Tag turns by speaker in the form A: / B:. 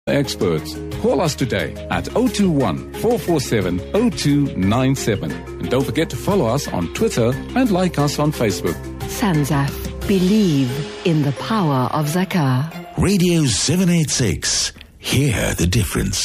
A: Experts. Call us today at 021 447 0297. And don't forget to follow us on Twitter and like us on Facebook.
B: Sanzaf. Believe in the power of Zakah.
C: Radio 786. Hear the difference.